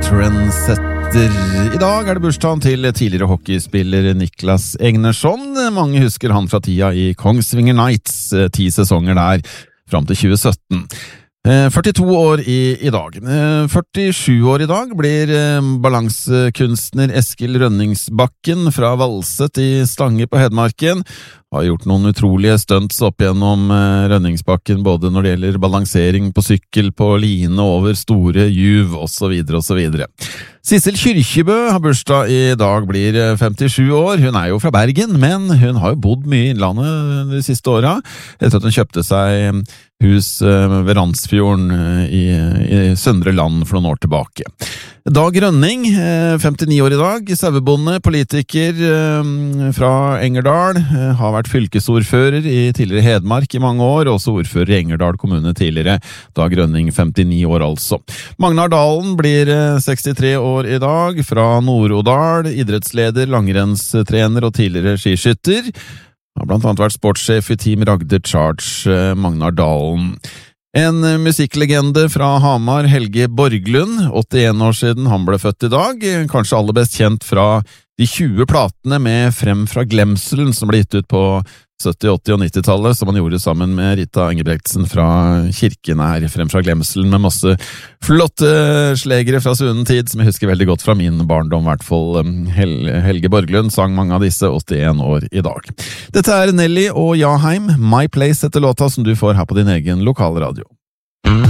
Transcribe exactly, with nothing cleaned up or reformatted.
trendsetter. I dag er det bursdagen til tidligere hockeyspiller Niklas Egnersson. Mange husker han fra tida i Kongsvinger Knights, ti sesonger der, fram til tjue sytten. førtito år i, i dag. førtisju år i dag blir balansekunstner Eskil Rønningsbakken fra Valset i Stange på Hedmarken. Har gjort noen utrolige stunts opp gjennom Rønningsbakken, både når det gjelder balansering på sykkel, på line over store juv, og så videre, og så videre. Sissel Kyrkjebø har bursdag i dag, blir femtisju år. Hun er jo fra Bergen, men hun har jo bodd mye i innlandet de siste åra, etter at hun kjøpte seg hus ved Randsfjorden i, i Søndre Land for noen år tilbake. Dag Rønning, femtini år i dag, sauebonde, politiker fra Engerdal, har vært fylkesordfører i tidligere Hedmark i mange år, og også ordfører i Engerdal kommune tidligere. Dag Rønning, femtini år altså. Magnar Dalen blir sekstitre år i dag, fra Nord-Odal, idrettsleder, langrennstrener og tidligere skiskytter. Han har blant annet vært sportssjef i Team Ragder Charge, Magnar Dalen. En musikklegende fra Hamar, Helge Borglund, åttien år siden han ble født i dag, kanskje aller best kjent fra de tjue platene med Frem fra Glemselen som ble gitt ut på sytti-, åtti- og nittitallet, som han gjorde sammen med Rita Engebrektsen fra Kirken her, Frem fra Glemselen, med masse flotte slegere fra svunnen tid, som jeg husker veldig godt fra min barndom, i hvert fall. Hel Helge Borglund sang mange av disse, åttien år i dag. Dette er Nelly og Jaheim, My Place etter låta som du får her på din egen lokalradio.